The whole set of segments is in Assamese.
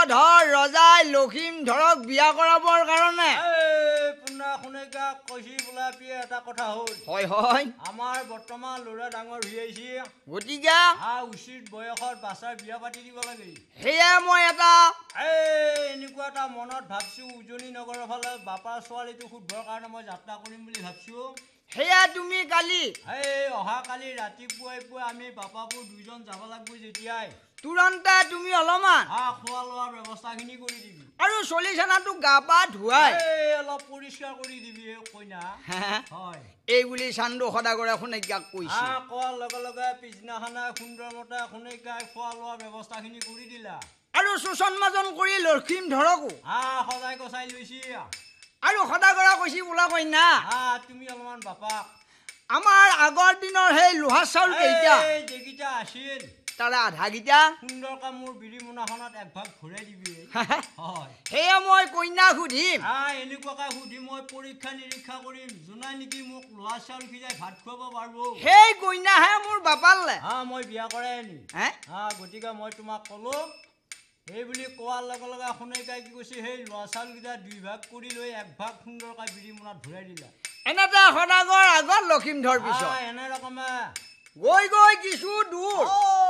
ধৰ ৰজাই লখিম ধৰক বিয়া কৰাবৰ কাৰণে পুনা শুনেকা কৈছি বোলা পিয়ে এটা কথা হ'ল হয় হয় আমাৰ বৰ্তমান ল'ৰা ডাঙৰ হৈ আহিছে গতিকে উচিত বয়সত বাচ্চাৰ বিয়া পাতি দিব লাগে সেয়া মই এটা এনেকুৱা এটা মনত ভাবছো উজনি নগৰৰ ফালে বাপাৰ ছোৱালীটো সুধবৰ কাৰণে মই যাত্ৰা কৰিম বুলি ভাবছো সেয়া তুমি কালি অহা কালি ৰাতিপুৱাই পুৱাই আমি বাপাবোৰ দুইজন যাব লাগিব যেতিয়াই তুৰন্তে তুমি অলপমান খোৱা লোৱাৰ ব্যৱস্থাখিনি কৰি দিবি আৰু চলিছানাটো গা পা ধুৱাই অলপ পৰিষ্কাৰ কৰি দিবি কইনা হয় এই বুলি চান্দু সদাগৰে শুনেকাক কৈছে কোৱাৰ লগে লগে পিছদিনাখনে সুন্দৰ মতে শুনেকাই খোৱা লোৱাৰ ব্যৱস্থাখিনি কৰি দিলা আৰু সুচন মাজন কৰি লখিম ধৰকো সদায় কচাই লৈছি আৰু সদাগৰে কৈছি বোলা কইনা তুমি অলপমান বাপাক আমাৰ আগৰ দিনৰ সেই লোহাৰ চাউল কেইটা যেকেইটা আছিল তাৰে আধাকেইটা সুন্দৰকে মোৰ বিৰি মোনাখনত এক ভাগ ঘূৰাই দিবি সেয়া মই কইনা সুধিম এনেকুৱাকে সুধি মই পৰীক্ষা নিৰীক্ষা কৰিম যোনাই নেকি মোক লোহাৰ চাউল সিজাই ভাত খুৱাব পাৰিব সেই কইনাহে মোৰ বাপালে মই বিয়া কৰাই আনি গতিকে মই তোমাক কলো এই বুলি কোৱাৰ লগে লগে শুনেকাই কি কৈছে সেই লোহাৰ চাউলকেইটা দুই ভাগ কৰি লৈ এক ভাগ সুন্দৰকৈ বিৰি মোনাত ঘূৰাই দিলা এনেতে সদাগৰ আগত লখিম ধৰ পিছত এনে ৰকমে গৈ গৈ কিছু দূৰ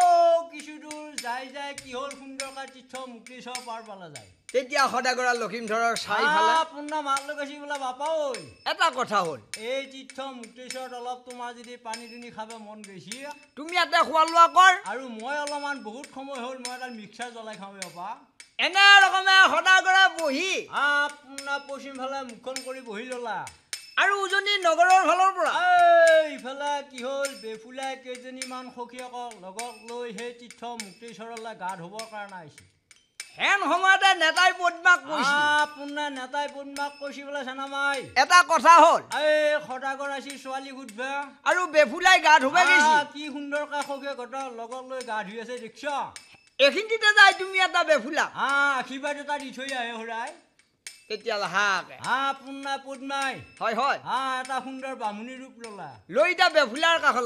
যাই যাই কি হ'ল সুন্দৰকৈ তীৰ্থ মুক্তিশ্বৰ পাৰ পালা যায় তেতিয়া সদাগৰে লখিম ধৰৰ চাই ফালে পুনা মাত লগাইছি বোলে বাপা ঐ এটা কথা হ'ল এই তীৰ্থ মুক্তিশ্বৰত অলপ তোমাৰ যদি পানী দুনি খাব মন গৈছি তুমি ইয়াতে খোৱা লোৱা কৰ আৰু মই অলপমান বহুত সময় হ'ল মই এটা মিক্সাৰ জ্বলাই খাওঁ বাপা এনে ৰকমে সদাগৰে বহি পুনা পশ্চিম ফালে মুখখন কৰি বহি ললা আৰু উজনি নগৰৰ ফালৰ পৰা ইফালে কি হ'ল বেফুলাই কেইজনীমান সখীয়েকক লগত লৈ সেই তীৰ্থ মুক্তিশ্বৰলৈ গা ধুবৰ কাৰণে আহিছে হেন সময়তে নেতাই পদ্মাক কৈছে পুনা নেতাই পদ্মাক কৈছি বোলে চেনামাই এটা কথা হ'ল সদাগৰ আছি ছোৱালী সুধবা আৰু বেফুলাই গা ধুবা গৈছে কি সুন্দৰকে সখীয়েকহঁতৰ লগত লৈ গা ধুই আছে দেখিছ এইখিনিতে যাই তুমি এটা বেফুলা আশীৰ্বাদ এটা দি থৈ আহে হৰাই তেতিয়া লাহাকে পুনা পদ্মাই হয় হয় এটা সুন্দৰ বামুণী ৰূপ ললা লৈ এতিয়া বেফুলাৰ কাষত